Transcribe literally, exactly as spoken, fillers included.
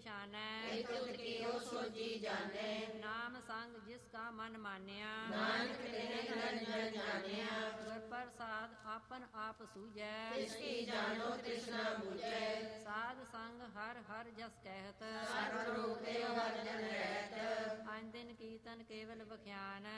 ਪਛਾਨੈ, ਤੁਧ ਕੀਓ ਸੋਜੀ ਜਾਣੈ। ਨਾਮ ਸੰਗ ਜਿਸ ਕਾ ਮਨ ਮਾਨਿਆ, ਨਾਨਕ ਤਿਨੇ ਜਨ ਜਨ ਜਾਣਿਆ। ਗੁਰ ਪ੍ਰਸਾਦ ਆਪਨ ਆਪ ਸੂਝੈ, ਤਿਸ ਕੀ ਜਾਣੋ ਤਿਸ ਨਾ ਬੁਝੈ। ਸਾਧ ਸੰਗ ਹਰ ਹਰ ਜਸ ਕਹਿਤ, ਸਰਬ ਰੋਗ ਤੇ ਹਰ ਜਨ ਰਹਿਤ। ਅੰਨ ਦਿਨ ਕੀਰਤਨ ਕੇਵਲ ਬਖਿਆਨ।